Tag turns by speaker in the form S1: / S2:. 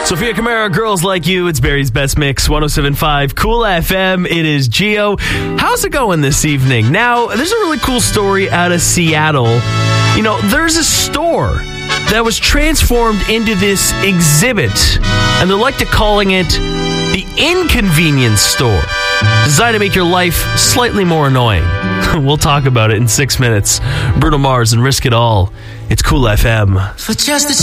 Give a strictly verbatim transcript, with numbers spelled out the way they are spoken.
S1: Sophia Kamara, Girls Like You. It's Barry's Best Mix, one oh seven point five Cool F M. It is Gio. How's it going this evening? Now, there's a really cool story out of Seattle. You know, there's a store that was transformed into this exhibit, and they're like to calling it the Inconvenience Store, designed to make your life slightly more annoying. We'll talk about it in six minutes. Bruno Mars and Risk It All. It's Cool F M.
S2: For just a